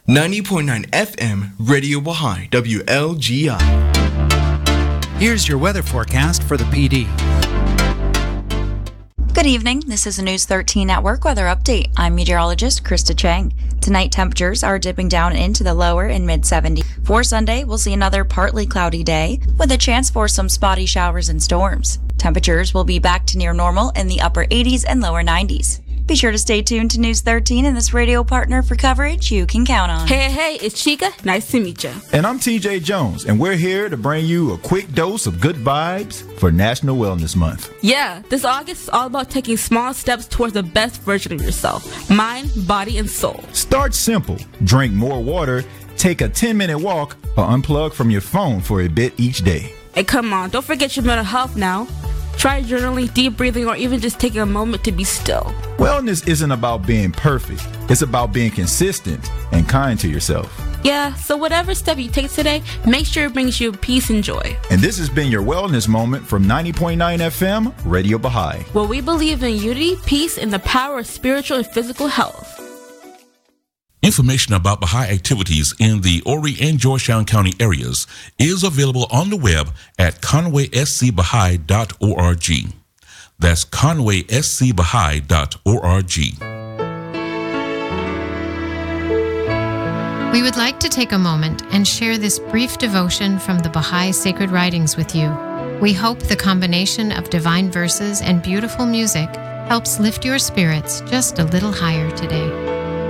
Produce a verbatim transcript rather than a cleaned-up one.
ninety point nine F M, Radio Baha'i, W L G I. Here's your weather forecast for the P D. Good evening. This is a News thirteen Network weather update. I'm meteorologist Krista Chang. Tonight, temperatures are dipping down into the lower and mid seventies. For Sunday, we'll see another partly cloudy day with a chance for some spotty showers and storms. Temperatures will be back to near normal in the upper eighties and lower nineties. Be sure to stay tuned to News thirteen and this radio partner for coverage you can count on. Hey, hey, it's Chica. Nice to meet you. And I'm T J Jones, and we're here to bring you a quick dose of good vibes for National Wellness Month. Yeah, this August is all about taking small steps towards the best version of yourself, mind, body, and soul. Start simple. Drink more water, take a ten-minute walk, or unplug from your phone for a bit each day. Hey, come on, don't forget your mental health now. Try journaling, deep breathing, or even just taking a moment to be still. Wellness isn't about being perfect. It's about being consistent and kind to yourself. Yeah, so whatever step you take today, make sure it brings you peace and joy. And this has been your Wellness Moment from ninety point nine F M, Radio Baha'i. Where we believe in unity, peace, and the power of spiritual and physical health. Information about Baha'i activities in the Horry and Georgetown County areas is available on the web at conway s c baha'i dot org. That's conway s c baha'i dot org. We would like to take a moment and share this brief devotion from the Baha'i Sacred Writings with you. We hope the combination of divine verses and beautiful music helps lift your spirits just a little higher today.